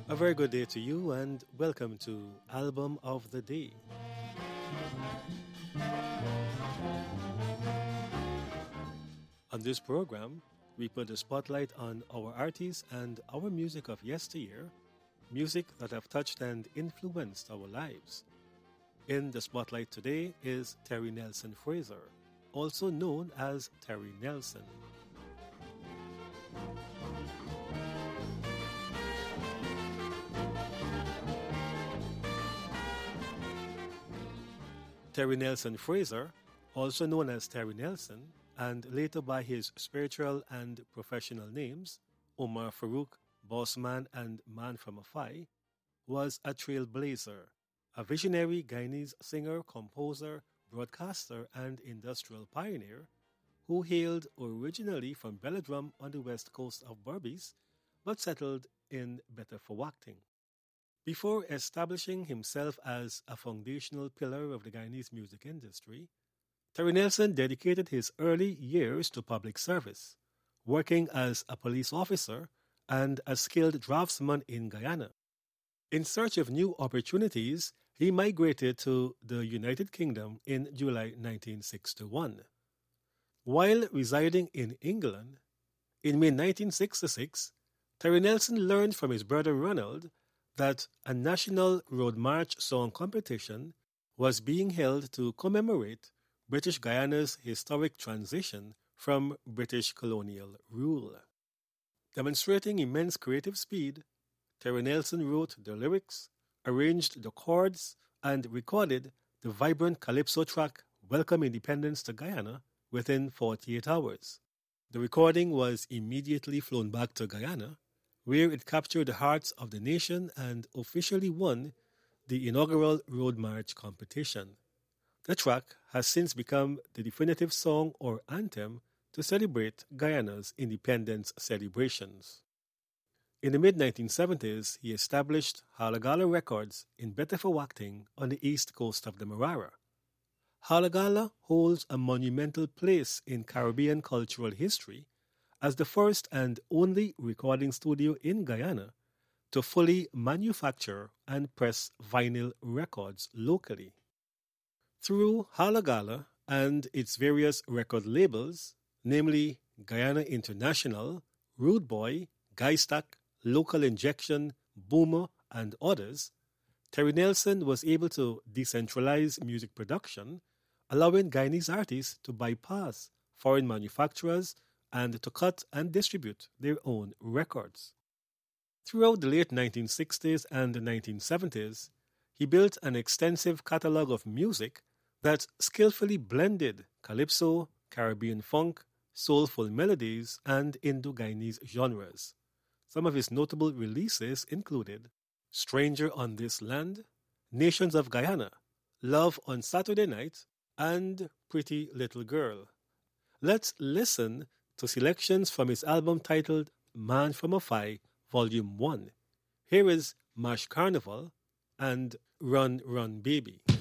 A very good day to you and welcome to Album of the Day. On this program, we put the spotlight on our artists and our music of yesteryear, music that have touched and influenced our lives. In the spotlight today is Terry Nelson Fraser, also known as Terry Nelson. Terry Nelson Fraser, also known as Terry Nelson, and later by his spiritual and professional names, Omar Farouk, Bossman, and Man from Afai, was a trailblazer, a visionary Guyanese singer, composer, broadcaster, and industrial pioneer who hailed originally from Belladrum on the west coast of Berbice, but settled in Betafawakting. Before establishing himself as a foundational pillar of the Guyanese music industry, Terry Nelson dedicated his early years to public service, working as a police officer and a skilled draftsman in Guyana. In search of new opportunities, he migrated to the United Kingdom in July 1961. While residing in England, in May 1966, Terry Nelson learned from his brother Ronald that a national road march song competition was being held to commemorate British Guyana's historic transition from British colonial rule. Demonstrating immense creative speed, Terry Nelson wrote the lyrics, arranged the chords, and recorded the vibrant calypso track Welcome Independence to Guyana within 48 hours. The recording was immediately flown back to Guyana, where it captured the hearts of the nation and officially won the inaugural Road March competition. The track has since become the definitive song or anthem to celebrate Guyana's independence celebrations. In the mid-1970s, he established Halagala Records in Betafawakting on the east coast of the Marara. Halagala holds a monumental place in Caribbean cultural history as the first and only recording studio in Guyana to fully manufacture and press vinyl records locally. Through Halagala and its various record labels, namely Guyana International, Rude Boy, Guystack, Local Injection, Boomer, and others, Terry Nelson was able to decentralize music production, allowing Guyanese artists to bypass foreign manufacturers and to cut and distribute their own records. Throughout the late 1960s and the 1970s, he built an extensive catalog of music that skillfully blended calypso, Caribbean funk, soulful melodies, and Indo-Guyanese genres. Some of his notable releases included Stranger on This Land, Nations of Guyana, Love on Saturday Night, and Pretty Little Girl. Let's listen to selections from his album titled Man from Afai, Volume 1. Here is Mash Carnival and Run Run Baby.